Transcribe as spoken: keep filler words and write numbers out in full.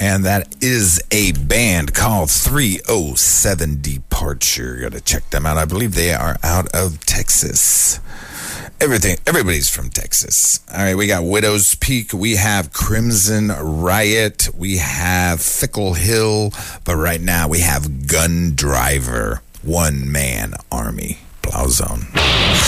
And that is a band called three oh seven Departure. You gotta check them out. I believe they are out of Texas. Everything, everybody's from Texas. All right, we got Widow's Peak. We have Crimson Riot. We have Fickle Hill. But right now we have Gun Driver. One Man Army. Blau Zone.